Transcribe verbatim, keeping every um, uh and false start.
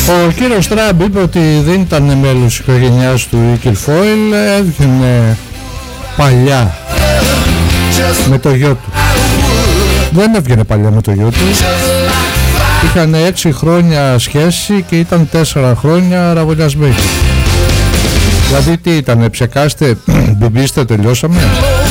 Ο κύριος Τραμπ είπε ότι δεν ήταν μέλος της οικογένειάς του η Κιλφόιλ, έβγαινε παλιά με το γιο του. Δεν έβγαινε παλιά με το γιο του. Είχαν έξι χρόνια σχέση και ήταν τέσσερα χρόνια ραβωνιασμένοι. Δηλαδή τι ήτανε, ψεκάστε, μπιμπίστε, τελειώσαμε.